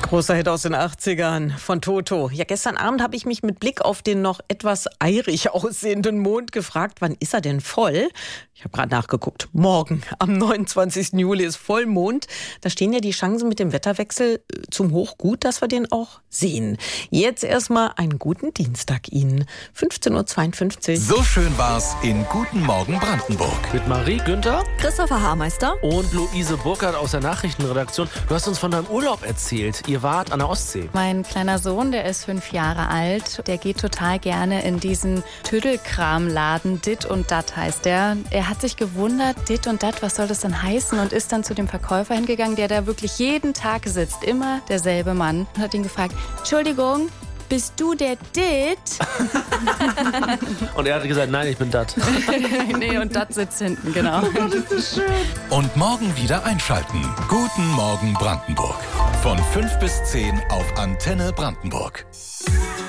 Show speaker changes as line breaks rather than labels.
Großer Hit aus den 80ern von Toto. Ja, gestern Abend habe ich mich mit Blick auf den noch etwas eirig aussehenden Mond gefragt, wann ist er denn voll? Ich habe gerade nachgeguckt. Morgen, am 29. Juli ist Vollmond. Da stehen ja die Chancen mit dem Wetterwechsel zum Hoch gut, dass wir den auch sehen. Jetzt erstmal einen guten Dienstag Ihnen. 15.52 Uhr.
So schön war's in Guten Morgen Brandenburg.
Mit Marie Günther
Christopher Haarmeister
und Luise Burkhardt aus der Nachrichtenredaktion. Du hast uns von deinem Urlaub erzählt. Ihr wart an der Ostsee.
Mein kleiner Sohn, der ist 5 Jahre alt, der geht total gerne in diesen Tüdelkramladen. Dit und Dat heißt der. Er hat sich gewundert, Dit und Dat, was soll das denn heißen? Und ist dann zu dem Verkäufer hingegangen, der da wirklich jeden Tag sitzt. Immer derselbe Mann. Und hat ihn gefragt, Entschuldigung, bist du der Dit?
Und er hat gesagt, nein, ich bin Dat.
Nee, und Dat sitzt hinten, genau.
Oh, das ist schön.
Und morgen wieder einschalten. Guten Morgen Brandenburg. Von 5 bis 10 auf Antenne Brandenburg.